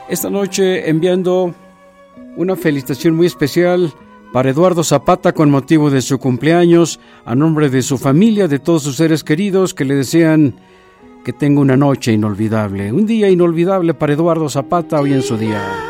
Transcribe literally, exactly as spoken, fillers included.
Esta noche enviando una felicitación muy especial para Eduardo Zapata con motivo de su cumpleaños, a nombre de su familia, de todos sus seres queridos que le desean que tenga una noche inolvidable, un día inolvidable para Eduardo Zapata hoy en su día.